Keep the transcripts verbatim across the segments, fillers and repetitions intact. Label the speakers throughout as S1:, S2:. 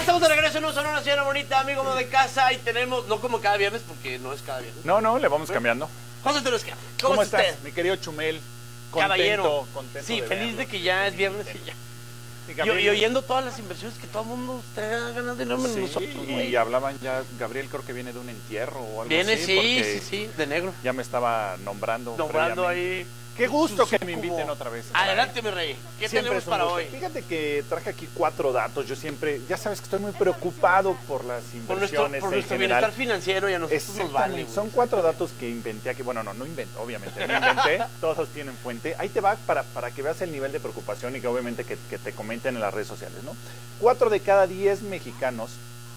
S1: estamos de regreso en un Sonora Señora Bonita, amigo de casa, y tenemos, no como cada viernes, porque no es cada viernes.
S2: No, no, le vamos cambiando.
S1: José Terusca,
S2: ¿cómo, ¿Cómo estás,
S1: usted?
S2: mi querido Chumel? Contento,
S1: Caballero.
S2: contento
S1: Sí,
S2: de
S1: feliz
S2: verlo.
S1: de que ya es viernes y ya. Y, y oyendo todas las inversiones que todo el mundo está ganando dinero en
S2: Sí,
S1: nosotros,
S2: y
S1: güey.
S2: hablaban ya, Gabriel creo que viene de un entierro o algo
S1: Viene,
S2: así.
S1: sí,
S2: porque
S1: sí, sí, de negro.
S2: Ya me estaba nombrando.
S1: Nombrando
S2: previamente.
S1: ahí.
S2: Qué gusto que me
S1: Como-
S2: inviten otra vez.
S1: Adelante, mi rey. ¿Qué
S2: Siempre
S1: tenemos
S2: es un
S1: para
S2: gusto.
S1: hoy?
S2: Fíjate que traje aquí cuatro datos. Yo siempre, ya sabes que estoy muy preocupado por las
S1: Por nuestro,
S2: inversiones
S1: por
S2: en
S1: nuestro
S2: general.
S1: bienestar financiero y a nosotros nos vale,
S2: Exactamente.
S1: güey.
S2: Son cuatro datos que inventé aquí. Bueno, no, no inventé, obviamente. No inventé. Todos tienen fuente. Ahí te va para, para que veas el nivel de preocupación y que obviamente que, que te comenten en las redes sociales, ¿no? Cuatro de cada diez mexicanos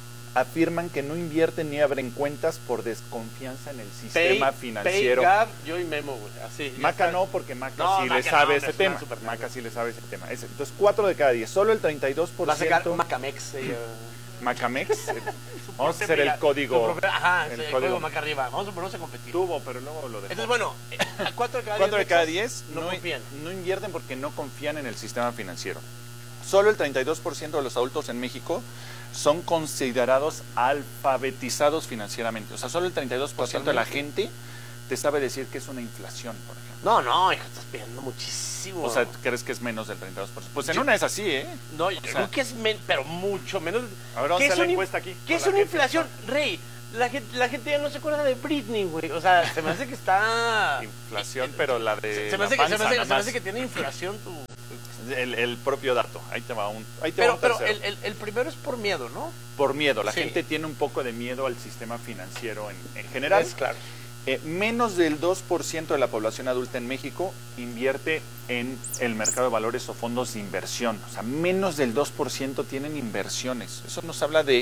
S2: afirman que no invierten ni abren cuentas por desconfianza en el sistema
S1: Pay-
S2: financiero.
S1: Pay, Gab, yo y Memo, güey. Así. ya
S2: Maca
S1: está.
S2: no, porque Maca
S1: No,
S2: sí
S1: Maca
S2: le sabe
S1: no,
S2: ese
S1: es una
S2: tema.
S1: super
S2: Maca
S1: nerd.
S2: sí le sabe ese tema. Ese- Entonces, cuatro de cada diez. Solo el treinta y dos por
S1: Va a sacar
S2: ciento.
S1: Macamex. eh,
S2: Macamex. eh, Vamos a
S1: propia-
S2: hacer el
S1: su
S2: código.
S1: propia- Ajá,
S2: el
S1: el,
S2: código.
S1: código Maca arriba. Vamos a ponernos a competir.
S2: Tuvo, pero luego lo dejó.
S1: Entonces, bueno, a cuatro de cada
S2: Cuatro de
S1: diez
S2: cada
S1: mexas
S2: diez
S1: no,
S2: no,
S1: confían.
S2: no invierten porque no confían en el sistema financiero. Solo el treinta y dos por ciento de los adultos en México son considerados alfabetizados financieramente. O sea, solo el treinta y dos por ciento de la gente te sabe decir que es una inflación, por ejemplo.
S1: No, no, hijo, estás pidiendo muchísimo.
S2: O sea, ¿crees que es menos del treinta y dos por ciento? Pues en
S1: Yo-
S2: una es así, ¿eh?
S1: no, yo
S2: o sea-
S1: creo que es, men- pero mucho menos.
S2: A ver, vamos
S1: ¿Qué
S2: a
S1: es
S2: hacer la
S1: una in-
S2: encuesta aquí,
S1: ¿Qué
S2: con
S1: es
S2: la
S1: una
S2: gente.
S1: inflación? Rey, la gente, la gente ya no se acuerda de Britney, güey. O sea, se me hace que está...
S2: Inflación, pero la de
S1: Se me
S2: la
S1: hace, que, se me
S2: panza,
S1: hace-
S2: nada
S1: se me
S2: más.
S1: hace que tiene inflación tu...
S2: El, el propio dato. Ahí te va un, ahí te va
S1: Pero,
S2: un
S1: pero
S2: tercero.
S1: el, el, el primero es por miedo, ¿no?
S2: Por miedo. La
S1: Sí.
S2: gente tiene un poco de miedo al sistema financiero en, en general.
S1: Es claro.
S2: Eh, menos del dos por ciento de la población adulta en México invierte en el mercado de valores o fondos de inversión. O sea, menos del dos por ciento tienen inversiones. Eso nos habla de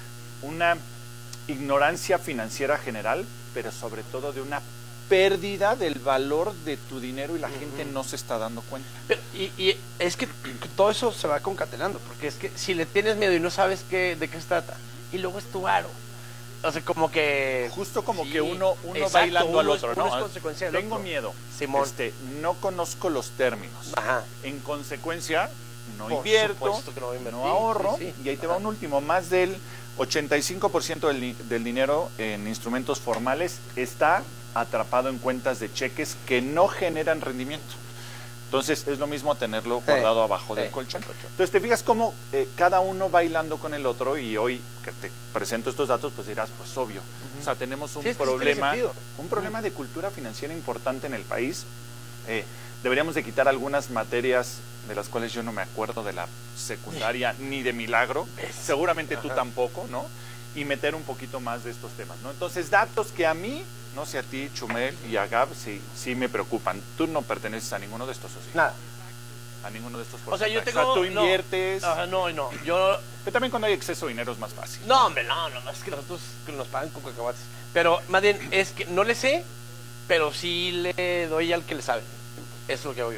S2: una ignorancia financiera general, pero sobre todo de una pérdida del valor de tu dinero y la gente no se está dando cuenta.
S1: Pero, y, y es que todo eso se va concatenando, porque es que si le tienes miedo y no sabes qué, de qué se trata, y luego es tu aro. O sea, como que...
S2: Justo como
S1: Sí,
S2: que uno, uno
S1: exacto,
S2: va hilando al
S1: uno es-
S2: otro,
S1: uno
S2: ¿no?
S1: es consecuencia del
S2: Tengo
S1: otro.
S2: miedo.
S1: Simón.
S2: Este, no conozco los términos.
S1: Ajá.
S2: En consecuencia, no
S1: Por
S2: invierto,
S1: supuesto que no voy a invertir,
S2: no ahorro,
S1: sí, sí.
S2: y ahí te va
S1: Ajá.
S2: un último. Más del ochenta y cinco por ciento del, di- del dinero en instrumentos formales está atrapado en cuentas de cheques que no generan rendimiento. Entonces, es lo mismo tenerlo guardado abajo del
S1: sí,
S2: colchón.
S1: colchón.
S2: Entonces, te fijas cómo eh, cada uno va hilando con el otro, y hoy que te presento estos datos, pues dirás, pues obvio. O sea, tenemos un
S1: Sí, es que sí tiene
S2: problema,
S1: sentido.
S2: un problema de cultura financiera importante en el país. Eh, deberíamos de quitar algunas materias de las cuales yo no me acuerdo de la secundaria ni de milagro. Seguramente tú
S1: Ajá.
S2: tampoco, ¿no? Y meter un poquito más de estos temas, ¿no? Entonces, datos que a mí, no sé a ti, Chumel y a Gab, sí, sí me preocupan. Tú no perteneces a ninguno de estos, ¿o sí?
S1: Nada.
S2: A ninguno de estos
S1: O sea, yo
S2: porcentajes.
S1: tengo...
S2: O sea, tú
S1: no.
S2: inviertes.
S1: Ajá, no, no. Yo...
S2: Pero también cuando hay exceso de dinero es más fácil.
S1: No, hombre, no, no, es que nosotros nos pagan con cacahuates. Pero más bien es que no le sé, pero sí le doy al que le sabe. Eso es lo que hago yo.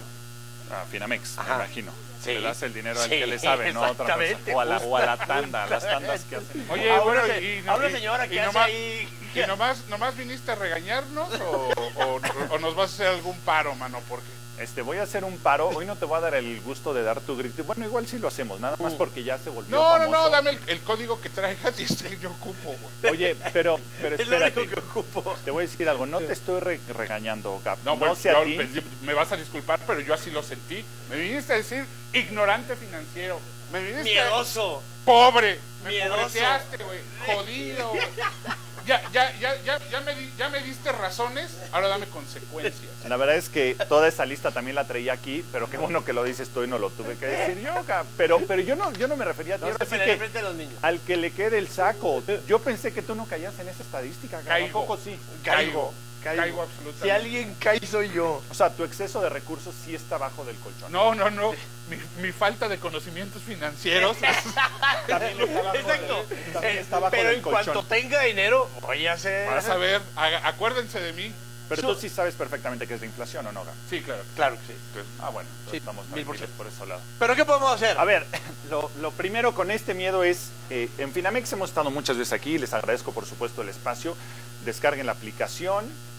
S2: A Finamex,
S1: Ajá.
S2: me imagino.
S1: Sí.
S2: Le das el dinero al
S1: Sí,
S2: que le sabe, no a otra persona.
S1: exactamente,
S2: O a la, o a la
S1: justa-
S2: tanda, a las tandas que hacen.
S3: Oye,
S1: Ah,
S3: bueno,
S1: una se-
S3: y,
S1: a una
S3: y-
S1: señora que
S3: y
S1: hace
S3: nomás,
S1: ahí...
S3: ¿Y nomás, nomás viniste a regañarnos o, o- o nos vas a hacer algún paro, mano? Porque
S2: Este, voy a hacer un paro. Hoy no te voy a dar el gusto de dar tu grito. Bueno, igual sí lo hacemos, nada más porque ya se volvió
S3: no, no,
S2: famoso.
S3: no, dame el, el código que traigas y este yo ocupo, güey.
S2: Oye, pero, pero
S1: Es lo
S2: espérate.
S1: único que ocupo.
S2: Te voy a decir algo. No te estoy re- regañando, Gab.
S3: No,
S2: No,
S3: pues,
S2: sé a
S3: yo-
S2: ti.
S3: pues, yo- me vas a disculpar, pero yo así lo sentí. Me viniste a decir ignorante financiero. Me viniste
S1: Miedoso.
S3: a pobre. Me
S1: Miedoso.
S3: pobreteaste, güey. Jodido, güey. Ya, ya, ya, ya, ya, me di- ya me diste razones, ahora dame consecuencias.
S2: La verdad es que toda esa lista también la traía aquí, pero qué bueno que lo dices tú y no lo tuve que decir yo, Gab. Pero, pero yo no, yo no me refería a ti.
S1: No
S2: Ahora
S1: se
S2: sí
S1: peleen
S2: que
S1: frente a los niños.
S2: al que le quede el saco. Yo pensé que tú no caías en esa estadística, Gab.
S3: Caigo.
S2: ¿A poco sí?
S3: Caigo.
S1: Caigo.
S3: Caigo absolutamente.
S1: Si alguien cae, soy yo.
S2: O sea, tu exceso de recursos sí está bajo del colchón.
S3: No, no, no. Mi, mi falta de conocimientos financieros.
S2: También está bajo
S1: Exacto.
S2: del- también
S1: Eh,
S2: está bajo
S1: pero
S2: del
S1: en
S2: colchón.
S1: cuanto tenga dinero, voy a hacer...
S3: Vas a ver, haga- acuérdense de mí.
S2: Pero tú sí sabes perfectamente qué es la inflación, ¿o no, Gab?
S3: Sí, claro.
S1: Claro que sí.
S2: Ah, bueno, entonces
S1: Sí,
S2: estamos
S1: mil por
S2: tranquilos por ese lado.
S1: ¿Pero qué podemos hacer?
S2: A ver, lo, lo primero con este miedo es, eh, en Finamex hemos estado muchas veces aquí, les agradezco por supuesto el espacio, descarguen la aplicación,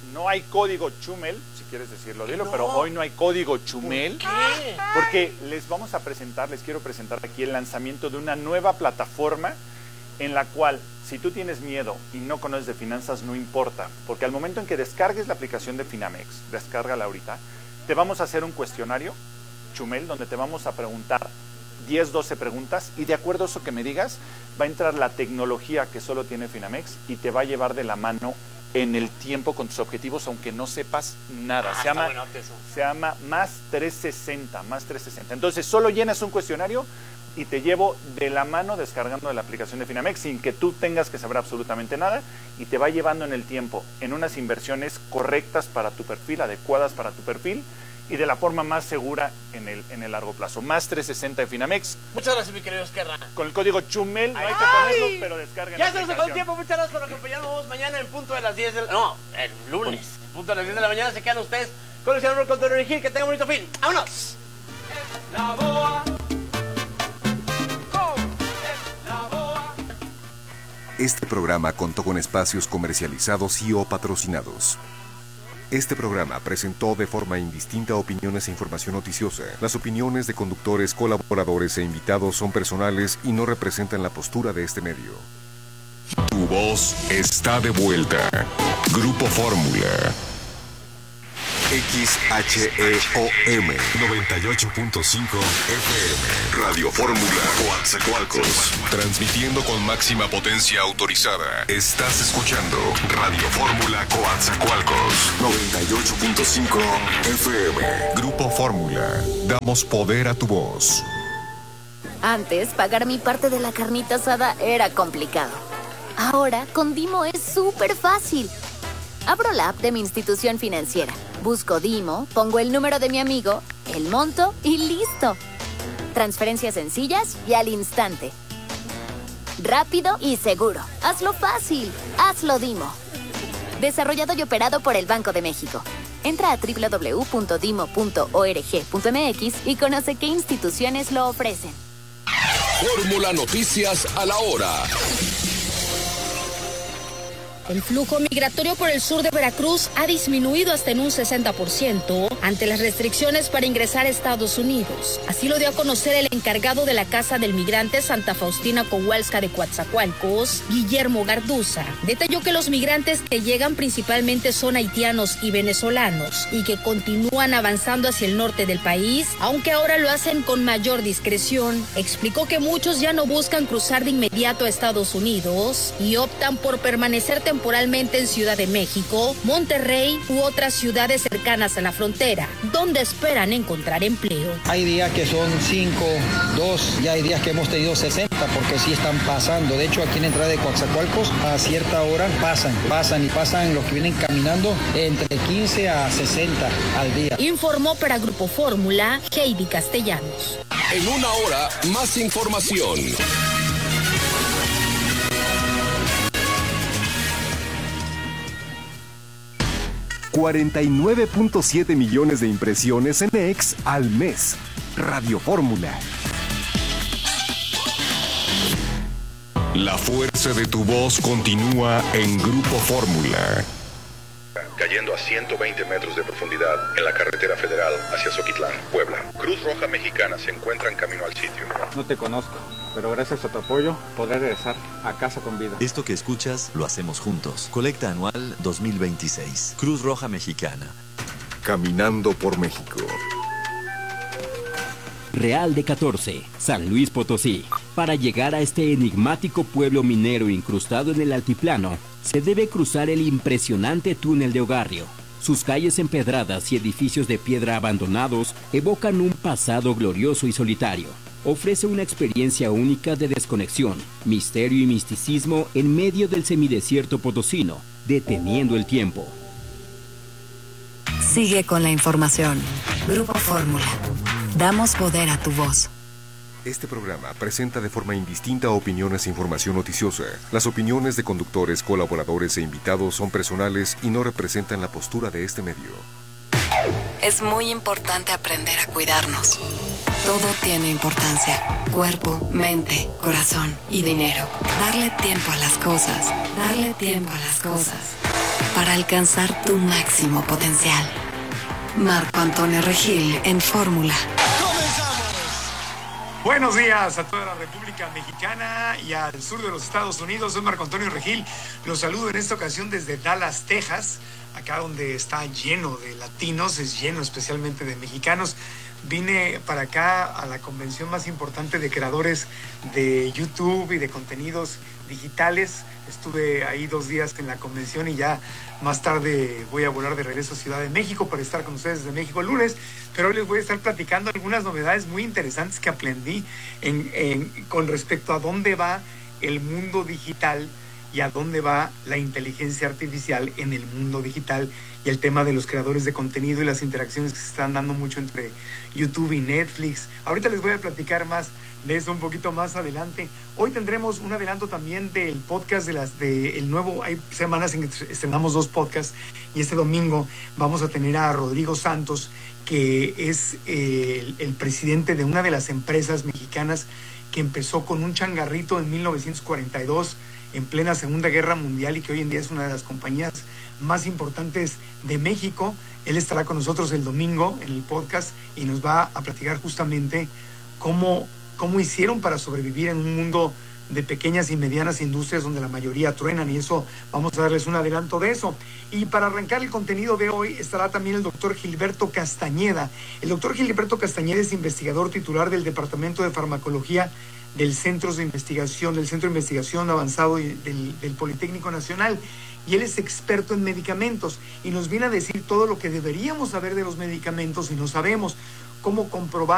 S2: no hay código Chumel, si quieres decirlo, dilo,
S1: no.
S2: pero hoy no hay código Chumel.
S1: ¿Por qué?
S2: Porque les vamos a presentar, les quiero presentar aquí el lanzamiento de una nueva plataforma en la cual, si tú tienes miedo y no conoces de finanzas, no importa, porque al momento en que descargues la aplicación de Finamex, descárgala ahorita, te vamos a hacer un cuestionario, Chumel, donde te vamos a preguntar diez, doce preguntas, y de acuerdo a eso que me digas, va a entrar la tecnología que solo tiene Finamex y te va a llevar de la mano en el tiempo con tus objetivos, aunque no sepas nada.
S1: Ah,
S2: se, llama,
S1: eso.
S2: se llama Más trescientos sesenta, Más trescientos sesenta. Entonces, solo llenas un cuestionario y te llevo de la mano descargando de la aplicación de Finamex sin que tú tengas que saber absolutamente nada, y te va llevando en el tiempo en unas inversiones correctas para tu perfil, adecuadas para tu perfil, y de la forma más segura en el, en el largo plazo. Más trescientos sesenta de Finamex.
S1: Muchas gracias, mi querido Esquerra.
S2: Con el código Chumel, no hay que
S1: ¡Ay!
S2: ponerlo, pero descarguen
S1: Ya
S2: la
S1: se nos acabó el
S2: aplicación.
S1: tiempo. Muchas gracias por acompañarnos mañana en punto de las diez de la... No, el lunes. En punto de las diez de la mañana se quedan ustedes con el señor Contador Gil. Que tengan un bonito fin. ¡Vámonos!
S4: La boa.
S5: Este programa contó con espacios comercializados y o patrocinados. Este programa presentó de forma indistinta opiniones e información noticiosa. Las opiniones de conductores, colaboradores e invitados son personales y no representan la postura de este medio. Tu voz está de vuelta. Grupo Fórmula. X H E O M noventa y ocho punto cinco F M. Radio Fórmula Coatzacoalcos. Transmitiendo con máxima potencia autorizada. Estás escuchando Radio Fórmula Coatzacoalcos noventa y ocho punto cinco F M. Grupo Fórmula. Damos poder a tu voz.
S6: Antes, pagar mi parte de la carnita asada era complicado. Ahora, con Dimo es súper fácil. Abro la app de mi institución financiera, busco Dimo, pongo el número de mi amigo, el monto y listo. Transferencias sencillas y al instante. Rápido y seguro. Hazlo fácil. Hazlo Dimo. Desarrollado y operado por el Banco de México. Entra a doble u doble u doble u punto dimo punto org punto m x y conoce qué instituciones lo ofrecen.
S7: Fórmula Noticias a la hora.
S8: El flujo migratorio por el sur de Veracruz ha disminuido hasta en un sesenta por ciento ante las restricciones para ingresar a Estados Unidos. Así lo dio a conocer el encargado de la Casa del Migrante Santa Faustina Kowalska de Coatzacoalcos, Guillermo Garduza. Detalló que los migrantes que llegan principalmente son haitianos y venezolanos y que continúan avanzando hacia el norte del país, aunque ahora lo hacen con mayor discreción. Explicó que muchos ya no buscan cruzar de inmediato a Estados Unidos y optan por permanecer temporalmente en Ciudad de México, Monterrey u otras ciudades cercanas a la frontera, donde esperan encontrar empleo.
S9: Hay días que son cinco, dos, ya hay días que hemos tenido sesenta, porque sí están pasando. De hecho, aquí en la entrada de Coatzacoalcos, a cierta hora pasan, pasan y pasan los que vienen caminando entre quince a sesenta al día.
S8: Informó para Grupo Fórmula, Heidi Castellanos.
S7: En una hora, más información.
S5: cuarenta y nueve punto siete millones de impresiones en X al mes. Radio Fórmula. La fuerza de tu voz continúa en Grupo Fórmula.
S10: Cayendo a ciento veinte metros de profundidad en la carretera federal hacia Zoquitlán, Puebla. Cruz Roja Mexicana se encuentra en camino al sitio.
S11: No te conozco, pero gracias a tu apoyo podré regresar a casa con vida.
S12: Esto que escuchas lo hacemos juntos. Colecta anual dos mil veintiséis. Cruz Roja Mexicana.
S5: Caminando por México.
S13: Real de catorce, San Luis Potosí. Para llegar a este enigmático pueblo minero incrustado en el altiplano, se debe cruzar el impresionante túnel de Ogarrio. Sus calles empedradas y edificios de piedra abandonados evocan un pasado glorioso y solitario. Ofrece una experiencia única de desconexión, misterio y misticismo en medio del semidesierto potosino, deteniendo el tiempo.
S14: Sigue con la información. Grupo Fórmula. Damos poder a tu voz.
S5: Este programa presenta de forma indistinta opiniones e información noticiosa. Las opiniones de conductores, colaboradores e invitados son personales y no representan la postura de este medio.
S14: Es muy importante aprender a cuidarnos. Todo tiene importancia. Cuerpo, mente, corazón y dinero. Darle tiempo a las cosas. Darle tiempo a las cosas. para alcanzar tu máximo potencial. Marco Antonio Regil en Fórmula.
S15: Buenos días a toda la República Mexicana y al sur de los Estados Unidos. Soy Marco Antonio Regil. Los saludo en esta ocasión desde Dallas, Texas, acá donde está lleno de latinos, es lleno especialmente de mexicanos. Vine para acá a la convención más importante de creadores de YouTube y de contenidos digitales. Estuve ahí dos días en la convención y ya más tarde voy a volar de regreso a Ciudad de México para estar con ustedes desde México el lunes. Pero hoy les voy a estar platicando algunas novedades muy interesantes que aprendí en, en, con respecto a dónde va el mundo digital y a dónde va la inteligencia artificial en el mundo digital y el tema de los creadores de contenido y las interacciones que se están dando mucho entre YouTube y Netflix. Ahorita les voy a platicar más de eso un poquito más adelante. Hoy tendremos un adelanto también del podcast de las de el nuevo, hay semanas en que estrenamos dos podcasts y este domingo vamos a tener a Rodrigo Santos, que es eh, el, el presidente de una de las empresas mexicanas que empezó con un changarrito en mil novecientos cuarenta y dos en plena Segunda Guerra Mundial y que hoy en día es una de las compañías más importantes de México. Él estará con nosotros el domingo en el podcast y nos va a platicar justamente cómo, cómo hicieron para sobrevivir en un mundo de pequeñas y medianas industrias donde la mayoría truenan, y eso vamos a darles un adelanto de eso. Y para arrancar el contenido de hoy estará también el doctor Gilberto Castañeda. El doctor Gilberto Castañeda es investigador titular del Departamento de Farmacología del Centro de Investigación, del Centro de Investigación Avanzado del, del Politécnico Nacional, y él es experto en medicamentos y nos viene a decir todo lo que deberíamos saber de los medicamentos y no sabemos, cómo comprobar